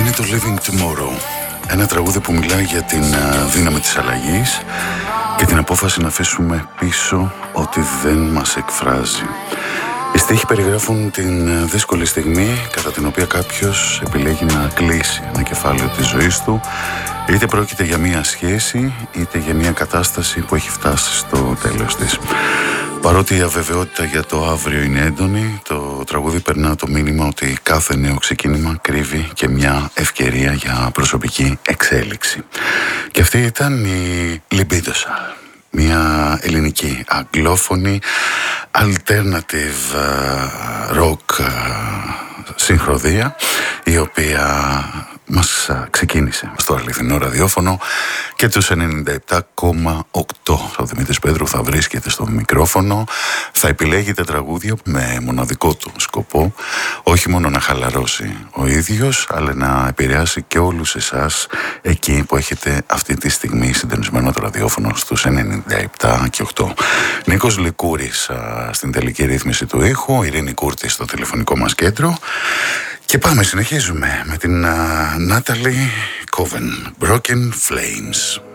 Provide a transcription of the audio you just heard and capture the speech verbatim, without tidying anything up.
Είναι το Living Tomorrow, ένα τραγούδι που μιλάει για την δύναμη της αλλαγής και την απόφαση να αφήσουμε πίσω ό,τι δεν μας εκφράζει. Οι στίχοι περιγράφουν την δύσκολη στιγμή κατά την οποία κάποιος επιλέγει να κλείσει ένα κεφάλαιο της ζωής του, είτε πρόκειται για μία σχέση είτε για μία κατάσταση που έχει φτάσει στο τέλος της. Παρότι η αβεβαιότητα για το αύριο είναι έντονη, το τραγούδι περνά το μήνυμα ότι κάθε νέο ξεκίνημα κρύβει και μια ευκαιρία για προσωπική εξέλιξη. Και αυτή ήταν η Libido-Sal, μια ελληνική αγγλόφωνη alternative rock συγχροδία, η οποία μας ξεκίνησε στο αληθινό ραδιόφωνο και τους ενενήντα επτά κόμμα οκτώ. Ο Δημήτρης Πέτρου θα βρίσκεται στο μικρόφωνο, θα επιλέγει τα τραγούδια με μοναδικό του σκοπό, όχι μόνο να χαλαρώσει ο ίδιος, αλλά να επηρεάσει και όλους εσάς εκεί που έχετε αυτή τη στιγμή συντονισμένο το ραδιόφωνο στους ενενήντα επτά και οκτώ. Νίκος Λικούρης στην τελική ρύθμιση του ήχου, Ειρήνη Κούρτη στο τηλεφωνικό μας κέντρο. Και πάμε, συνεχίζουμε με την Natalie Coven, Broken Flames.